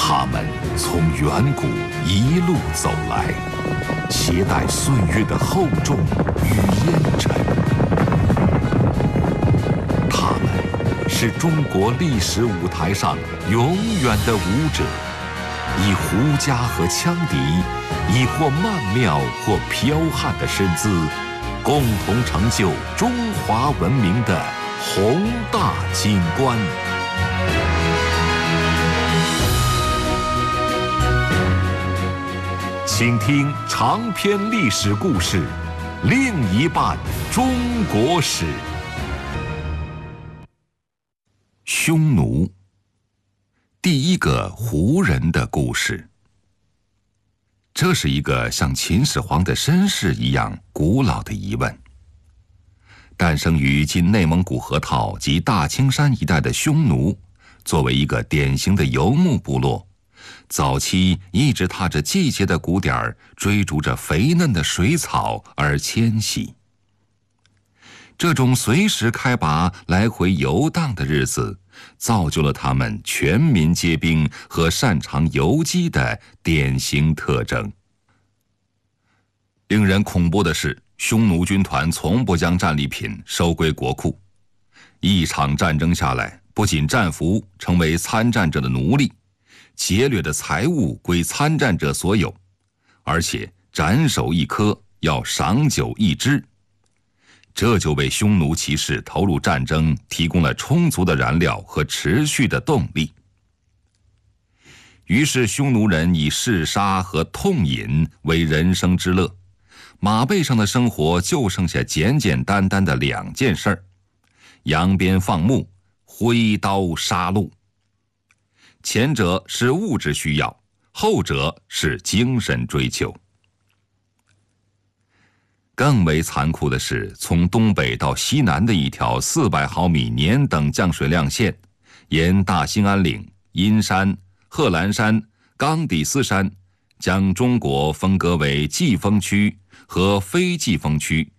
他们从远古一路走来，携带岁月的厚重与烟尘。他们是中国历史舞台上永远的舞者，以胡笳和羌笛，以或曼妙或剽悍的身姿，共同成就中华文明的宏大景观。请听长篇历史故事《另一半中国史》。匈奴，第一个胡人的故事。这是一个像秦始皇的身世一样古老的疑问。诞生于今内蒙古河套及大青山一带的匈奴，作为一个典型的游牧部落，早期一直踏着季节的鼓点儿，追逐着肥嫩的水草而迁徙。这种随时开拔、来回游荡的日子，造就了他们全民皆兵和擅长游击的典型特征。令人恐怖的是，匈奴军团从不将战利品收归国库。一场战争下来，不仅战俘成为参战者的奴隶，劫掠的财物归参战者所有，而且斩首一颗要赏酒一支。这就为匈奴骑士投入战争提供了充足的燃料和持续的动力。于是匈奴人以嗜杀和痛饮为人生之乐，马背上的生活就剩下简简单单的两件事儿：扬鞭放牧，挥刀杀戮。前者是物质需要，后者是精神追求。更为残酷的是，从东北到西南的一条400毫米年等降水量线，沿大兴安岭、阴山、贺兰山、冈底斯山，将中国分割为季风区和非季风区